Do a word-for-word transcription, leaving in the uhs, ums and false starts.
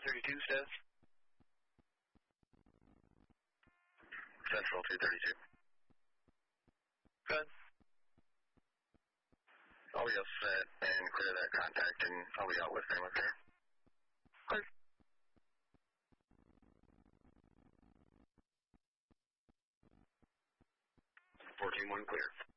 thirty-two says. Central two thirty-two. Good. I'll be all set and clear that contact, and I'll be out with him with her. Good. fourteen one clear.